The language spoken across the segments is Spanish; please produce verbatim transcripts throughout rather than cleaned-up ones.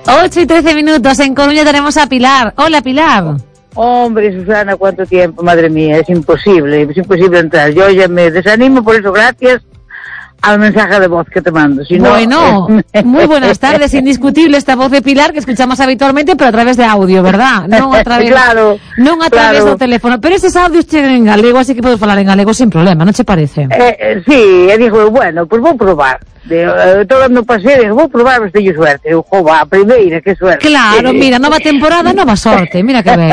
ocho y trece minutos, en Coruña tenemos a Pilar. Hola, Pilar. Hombre, Susana, ¿cuánto tiempo? Madre mía, es imposible, es imposible entrar. Yo ya me desanimo, por eso gracias al mensaje de voz que te mando. Si bueno, no... muy buenas tardes, indiscutible esta voz de Pilar que escuchamos habitualmente, pero a través de audio, ¿verdad? Non a través, claro, non a través claro. do teléfono. Pero esos audios chegan en galego, así que podes falar en galego sin problema, non che parece? Eh, eh, sí, e dixo, bueno, pues vou probar. De, eh, todo no paseo, dixo, vou probar, mas teño suerte. Eu, jova, a primeira, que suerte. Claro, mira, nova temporada, nova sorte, mira que ben.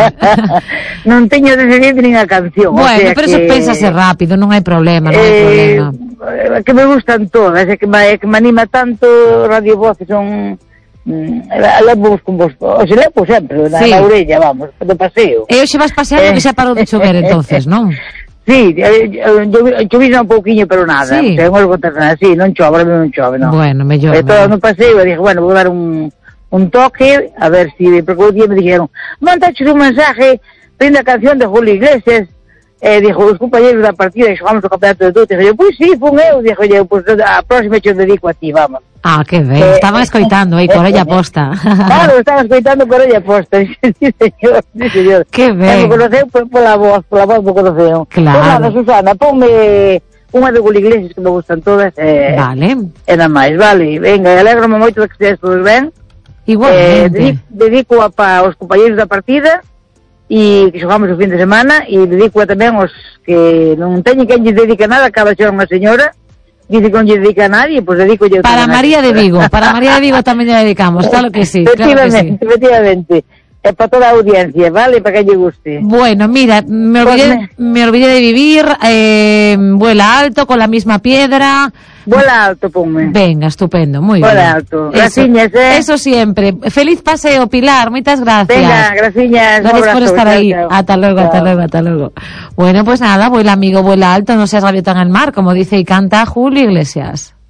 Non teño decidido nin a canción. Bueno, o sea pero que... eso pénsase rápido, non hai problema, non hai eh, problema. Que me gustan todas, é que me, que me anima tanto Radio Voz, que son... Mm, levos con vos, o se levo sempre, na, sí. na orella, vamos, do paseo. E hoxe vas paseando eh. que xa parou de chover entonces, non? Sí, chovina un pouquiño, pero nada, Sí. o sea, non contar nada, sí, non chove, ahora non chove, non. Bueno, mellor. E todo no paseo, e dije, bueno, vou dar un, un toque, a ver si, porque un día me dijeron, mandaches un mensaje, prende a canción de Julio Iglesias, e eh, dijo, os compañeros da partida, que xogamos o campeonato de tudo, e dije, pois sí, fun eu, dije, eu, pois a próxima che dedico a ti, vamos. Ah, que ben, Eh, estaban escoitando aí, corella posta. Claro, estaba escoitando corella posta, sí, señor, sí, señor. Que ben. E me conoceu por, pola voz, pola voz me conoceu. Claro. Pois nada, Susana, ponme unha de Julio Iglesias que me gustan todas, eh, Vale. e nada máis, vale, venga, alegro-me moito de que estés todos ben. Igualmente. Eh, dedico, dedico a pa os compañeros da partida, e que xogamos o fin de semana, e dedico a tamén os que non teñen quen lle dedica nada, acaba de ser unha señora, dice que non lle dedica a nadie, pois pues dedico yo Para María de Vigo, para María de Vigo tamén lle dedicamos, claro que sí, claro que sí. Efectivamente, efectivamente. É para toda a audiencia, vale? Para que lle guste. Bueno, mira, me olvidé, me olvidé de vivir, eh, vuela alto con la misma piedra. Vuela alto, ponme. Venga, estupendo, muy vuela bien. Vuela alto. Eso, graciñas, eh. Eso siempre. Feliz paseo, Pilar, muchas gracias. Venga, graciñas. Gracias por estar chao, ahí. chao. Hasta luego, chao. hasta luego, hasta luego. Bueno, pues nada, vuela amigo, vuela alto, no seas gaviota en el mar, como dice y canta Julio Iglesias.